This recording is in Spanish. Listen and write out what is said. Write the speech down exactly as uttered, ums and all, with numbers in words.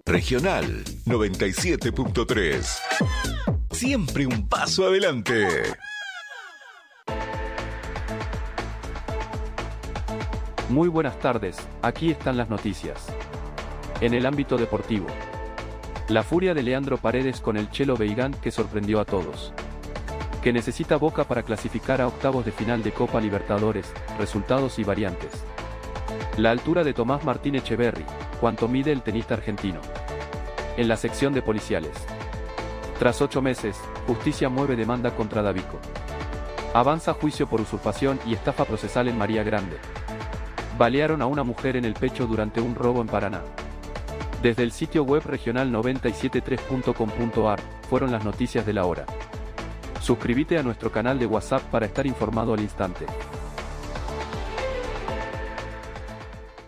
Regional noventa y siete punto tres. Siempre un paso adelante. Muy buenas tardes, aquí están las noticias. En el ámbito deportivo, la furia de Leandro Paredes con el Chelo Beigán que sorprendió a todos. Que necesita Boca para clasificar a octavos de final de Copa Libertadores, resultados y variantes. La altura de Tomás Martín Echeverri, cuánto mide el tenista argentino. En la sección de policiales. Tras ocho meses, Justicia mueve demanda contra Davico. Avanza juicio por usurpación y estafa procesal en María Grande. Balearon a una mujer en el pecho durante un robo en Paraná. Desde el sitio web regional noventa y siete punto tres punto com punto ar, fueron las noticias de la hora. Suscríbete a nuestro canal de WhatsApp para estar informado al instante.